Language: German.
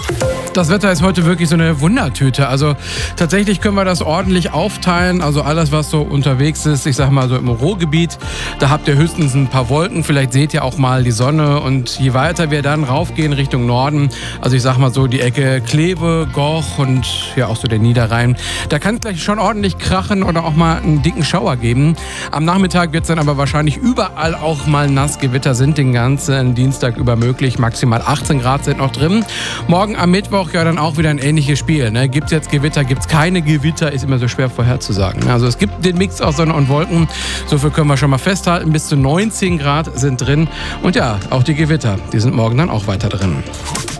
Das Wetter ist heute wirklich so eine Wundertüte. Also tatsächlich können wir das ordentlich aufteilen. Also alles, was so unterwegs ist, ich sag mal so im Ruhrgebiet, da habt ihr höchstens ein paar Wolken. Vielleicht seht ihr auch mal die Sonne. Und je weiter wir dann raufgehen Richtung Norden, also ich sag mal so die Ecke Kleve, Goch und ja auch so der Niederrhein, da kann es gleich schon ordentlich krachen oder auch mal einen dicken Schauer geben. Am Nachmittag wird es dann aber wahrscheinlich überall auch mal Nassgewitter, sind den ganzen Dienstag über möglich. Maximal 18 Grad sind noch drin. Morgen am Mittwoch ja dann auch wieder ein ähnliches Spiel. Ne? Gibt es jetzt Gewitter, gibt es keine Gewitter, ist immer so schwer vorherzusagen. Also es gibt den Mix aus Sonne und Wolken. So viel können wir schon mal festhalten. Bis zu 19 Grad sind drin. Und ja, auch die Gewitter, die sind morgen dann auch weiter drin.